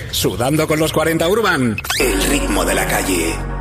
Sudando con los 40 Urban. El ritmo de la calle.